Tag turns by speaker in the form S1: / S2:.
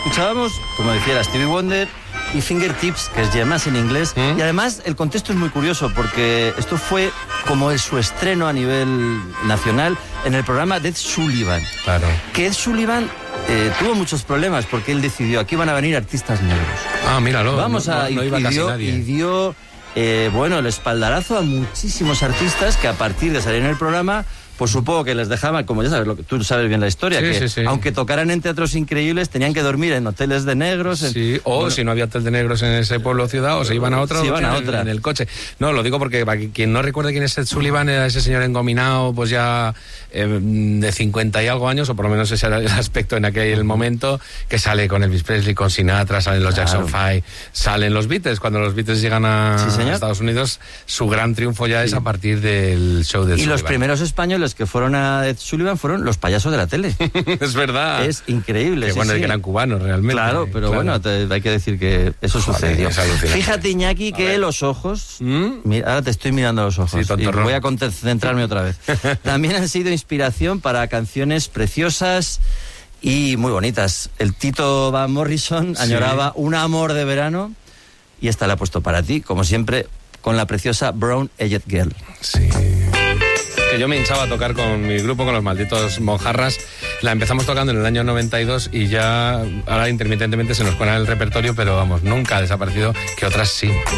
S1: escuchábamos, como decía, Stevie Wonder y Fingertips, que es Yemas en inglés. Y además el contexto es muy curioso porque esto fue como su estreno a nivel nacional en el programa de Ed Sullivan.
S2: Claro.
S1: Que Ed Sullivan tuvo muchos problemas porque él decidió, aquí van a venir artistas negros.
S2: Ah, míralo.
S1: Vamos a...
S2: no iba casi nadie.
S1: Y dio el espaldarazo a muchísimos artistas que a partir de salir en el programa, pues supongo que les dejaban, como ya sabes, tú sabes bien la historia,
S2: Sí.
S1: aunque tocaran en teatros increíbles, tenían que dormir en hoteles de negros.
S2: Si no había hotel de negros en ese pueblo o ciudad, o se iban a otra, en el coche. No, lo digo porque para quien no recuerde quién es Ed Sullivan, era ese señor engominado, pues ya de 50 y algo años, o por lo menos ese era el aspecto en aquel momento, que sale con Elvis Presley, con Sinatra, salen los Jackson 5, salen los Beatles. Cuando los Beatles llegan a Estados Unidos, su gran triunfo ya es a partir del show de Ed Sullivan.
S1: Los primeros españoles que fueron a Ed Sullivan fueron los payasos de la tele.
S2: Es verdad.
S1: Es increíble.
S2: Que que eran cubanos realmente.
S1: Claro, pero bueno, hay que decir que eso sucedió. Fíjate, Iñaki, que los ojos... ahora te estoy mirando a los ojos.
S2: Sí,
S1: y voy a concentrarme otra vez. También han sido inspiración para canciones preciosas y muy bonitas. El Tito Van Morrison añoraba un amor de verano y esta la ha puesto para ti, como siempre, con la preciosa Brown Eyed Girl.
S2: Sí. Que yo me hinchaba a tocar con mi grupo, con los Malditos Monjarras. La empezamos tocando en el año 92 y ya ahora intermitentemente se nos cuela el repertorio, pero vamos, nunca ha desaparecido, que otras sí.